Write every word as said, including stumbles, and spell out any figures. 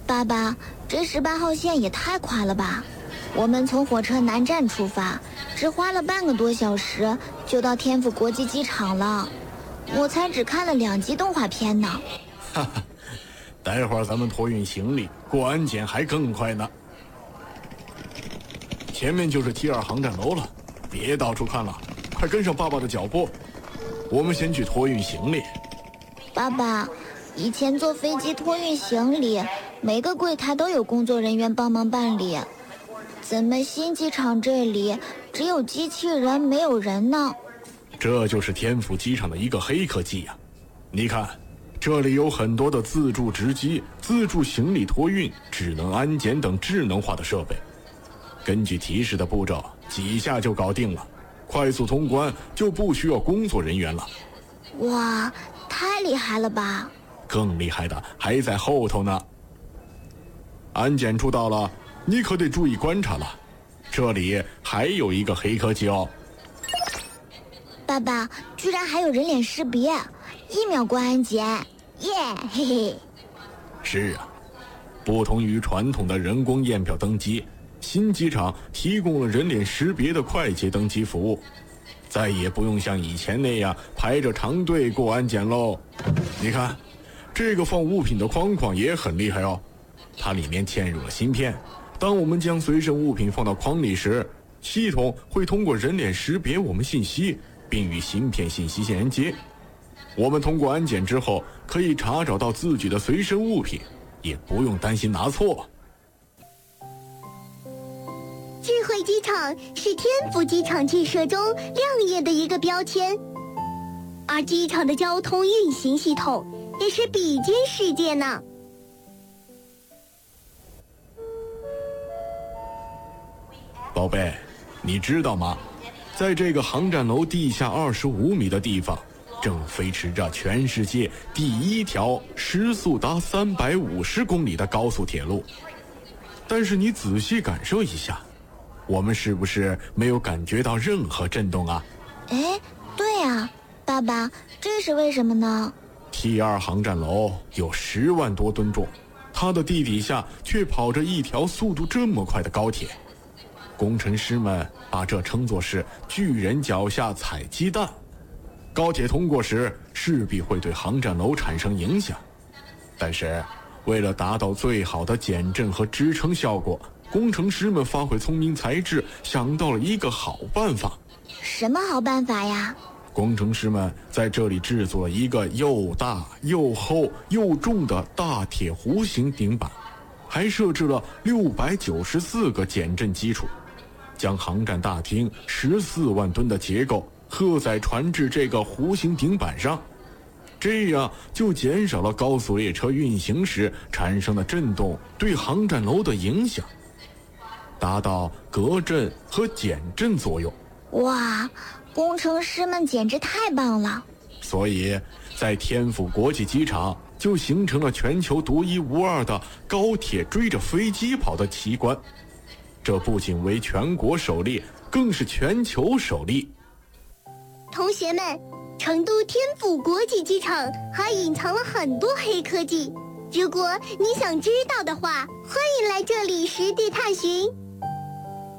爸爸，这十八号线也太快了吧！我们从火车南站出发，只花了半个多小时就到天府国际机场了。我才只看了两集动画片呢。 哈哈，待会儿咱们托运行李过安检还更快呢。前面就是 T 二航站楼了，别到处看了，快跟上爸爸的脚步。我们先去托运行李。 爸爸，以前坐飞机托运行李，每个柜台都有工作人员帮忙办理，怎么新机场这里只有机器人没有人呢？ 这就是天府机场的一个黑科技呀、啊！你看，这里有很多的自助值机、自助行李托运、智能安检等智能化的设备，根据提示的步骤，几下就搞定了，快速通关就不需要工作人员了。 哇，太厉害了吧！ 更厉害的还在后头呢。安检处到了，你可得注意观察了，这里还有一个黑科技哦。 爸爸，居然还有人脸识别，一秒过安检，耶，嘿嘿。 是啊，不同于传统的人工验票登机，新机场提供了人脸识别的快捷登机服务，再也不用像以前那样排着长队过安检喽。你看，这个放物品的框框也很厉害哦，它里面嵌入了芯片，当我们将随身物品放到框里时，系统会通过人脸识别我们信息，并与芯片信息连接。我们通过安检之后，可以查找到自己的随身物品，也不用担心拿错。 智慧机场是天府机场建设中亮眼的一个标签，而机场的交通运行系统也是比肩世界呢。 宝贝，你知道吗？在这个航站楼地下二十五米的地方，正飞驰着全世界第一条时速达三百五十公里的高速铁路。但是你仔细感受一下，我们是不是没有感觉到任何震动啊？ 哎，对啊，爸爸，这是为什么呢？ T 二航站楼有十万多吨重，它的地底下却跑着一条速度这么快的高铁。工程师们把这称作是巨人脚下踩鸡蛋。高铁通过时势必会对航站楼产生影响，但是为了达到最好的减震和支撑效果，工程师们发挥聪明才智，想到了一个好办法。 什么好办法呀？ 工程师们在这里制作了一个又大又厚又重的大铁弧形顶板，还设置了六百九十四个减震基础，将航站大厅十四万吨的结构荷载传至这个弧形顶板上，这样就减少了高速列车运行时产生的震动对航站楼的影响，达到隔震和减震作用。 哇，工程师们简直太棒了！ 所以在天府国际机场就形成了全球独一无二的高铁追着飞机跑的奇观，这不仅为全国首例，更是全球首例。 同学们，成都天府国际机场还隐藏了很多黑科技，如果你想知道的话，欢迎来这里实地探寻。